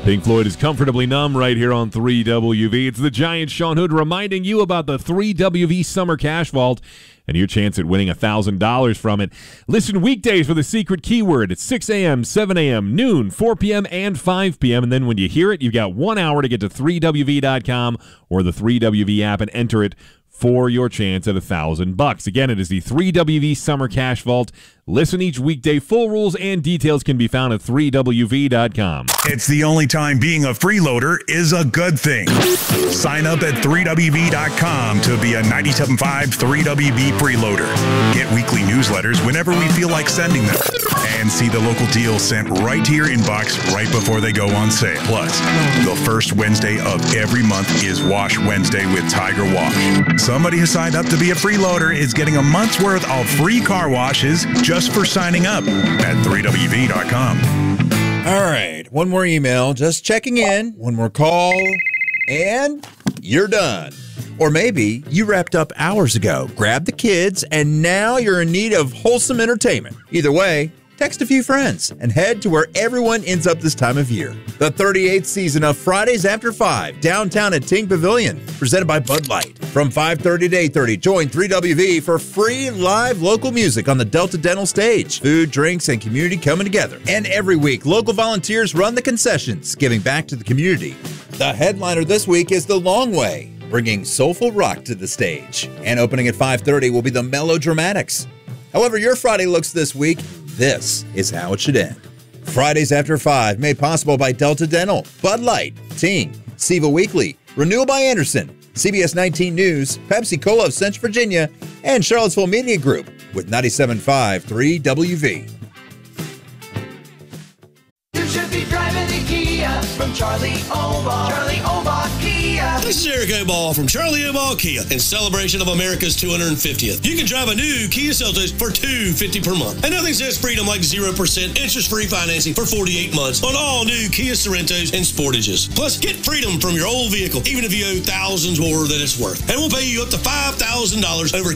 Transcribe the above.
Pink Floyd is Comfortably Numb right here on 3WV. It's the Giant Sean Hood reminding you about the 3WV Summer Cash Vault and your chance at winning $1,000 from it. Listen weekdays for the secret keyword at 6 a.m., 7 a.m., noon, 4 p.m., and 5 p.m. And then when you hear it, you've got 1 hour to get to 3WV.com or the 3WV app and enter it for your chance at $1,000. Again, it is the 3WV Summer Cash Vault. Listen each weekday. Full rules and details can be found at 3WV.com. It's the only time being a freeloader is a good thing. Sign up at 3WV.com to be a 97.5 3WV freeloader. Get weekly newsletters whenever we feel like sending them. And see the local deals sent right to your inbox right before they go on sale. Plus, the first Wednesday of every month is Wash Wednesday with Tiger Wash. Somebody who signed up to be a freeloader is getting a month's worth of free car washes just for signing up at 3WV.com. All right, one more email, just checking in, one more call, and you're done. Or maybe you wrapped up hours ago, grabbed the kids, and now you're in need of wholesome entertainment. Either way, text a few friends and head to where everyone ends up this time of year. The 38th season of Fridays After 5, downtown at Ting Pavilion, presented by Bud Light. From 5:30 to 8:30, join 3WV for free live local music on the Delta Dental stage. Food, drinks, and community coming together. And every week, local volunteers run the concessions, giving back to the community. The headliner this week is The Long Way, bringing soulful rock to the stage. And opening at 5:30 will be the Melodramatics. However your Friday looks this week, this is how it should end. Fridays After 5, made possible by Delta Dental, Bud Light, Ting, Siva Weekly, Renewal by Anderson, CBS 19 News, Pepsi Cola of Central Virginia, and Charlottesville Media Group with 97.5 3WV. You should be driving a Kia from Charlie Obach. Charlie Obach Kia. This is Eric Obach from Charlie Obach Kia in celebration of America's 250th. You can drive a new Kia Seltos for $250 per month. And nothing says freedom like 0% interest-free financing for 48 months on all new Kia Sorentos and Sportages. Plus, get freedom from your old vehicle, even if you owe thousands more than it's worth. And we'll pay you up to $5,000 over